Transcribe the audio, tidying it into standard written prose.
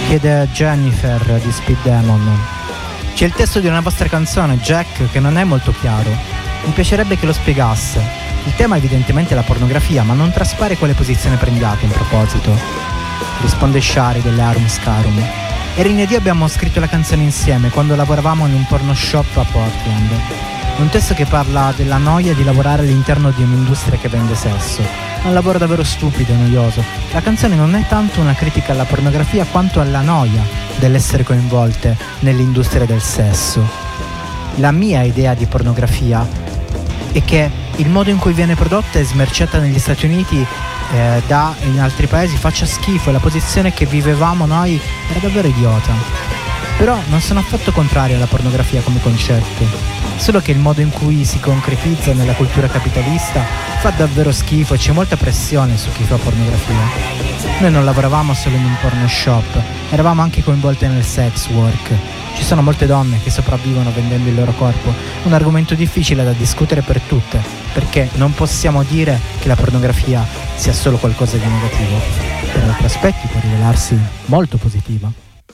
chiede Jennifer di Speed Demon. C'è il testo di una vostra canzone, Jack, che non è molto chiaro. Mi piacerebbe che lo spiegasse. Il tema evidentemente è la pornografia, ma non traspare quale posizione prendiate in proposito. Risponde Shari delle Arum Scarum. Erin ed io abbiamo scritto la canzone insieme quando lavoravamo in un porno shop a Portland. Un testo che parla della noia di lavorare all'interno di un'industria che vende sesso. È un lavoro davvero stupido e noioso. La canzone non è tanto una critica alla pornografia quanto alla noia dell'essere coinvolte nell'industria del sesso. La mia idea di pornografia è che il modo in cui viene prodotta e smerciata negli Stati Uniti in altri paesi faccia schifo e la posizione che vivevamo noi era davvero idiota. Però non sono affatto contrario alla pornografia come concetto, solo che il modo in cui si concretizza nella cultura capitalista fa davvero schifo e c'è molta pressione su chi fa pornografia. Noi non lavoravamo solo in un porno shop, eravamo anche coinvolte nel sex work. Ci sono molte donne che sopravvivono vendendo il loro corpo, un argomento difficile da discutere per tutte, perché non possiamo dire che la pornografia sia solo qualcosa di negativo. Per altri aspetti può rivelarsi molto positiva.